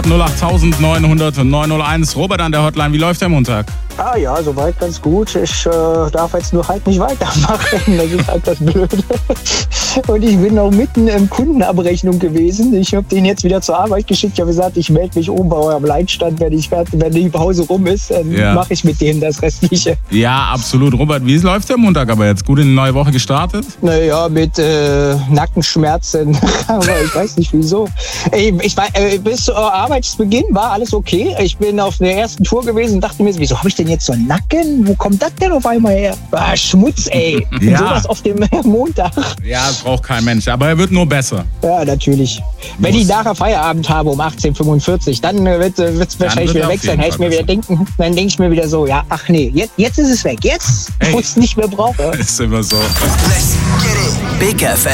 08900 901. Robert an der Hotline, wie läuft der Montag? Ja, soweit ganz gut. Ich darf jetzt nur halt nicht weitermachen. Das ist halt das Blöde. Und ich bin noch mitten in Kundenabrechnung gewesen. Ich habe den jetzt wieder zur Arbeit geschickt. Ich habe gesagt, ich melde mich bei eurem Leitstand, wenn die Pause rum ist. Dann mache ich mit dem das Restliche. Ja, absolut. Robert, wie läuft der Montag aber jetzt? Gut in die neue Woche gestartet? Naja, mit Nackenschmerzen. Aber ich weiß nicht wieso. Bis zu Arbeitsbeginn war alles okay. Ich bin auf der ersten Tour gewesen und dachte mir, wieso habe ich denn jetzt so einen Nacken? Wo kommt das denn auf einmal her? Schmutz, ey. Ja. Sowas auf dem Montag. Ja, das braucht kein Mensch. Aber er wird nur besser. Ja, natürlich. Wenn ich nachher Feierabend habe um 18:45 Uhr, dann wird es wahrscheinlich wieder weg sein. Dann denke ich mir wieder so, ja, ach nee, jetzt ist es weg. Jetzt, wo ich es nicht mehr brauche. Ist immer so. Let's get it. Big FM.